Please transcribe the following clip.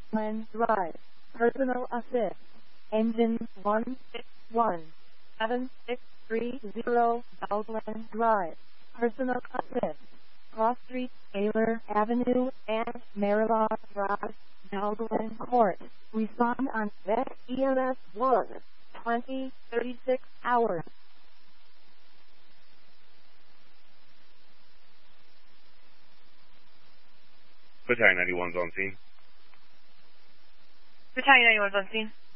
Glen Drive. Personal assist. Engine 1617630 Glen Drive. Personal assist. Cross Street, Taylor Avenue, and Marylaw Drive, Glen Court. Respond on VEC EMS 1, 2036 hours. Battalion 91's on scene. Battalion 91's on scene.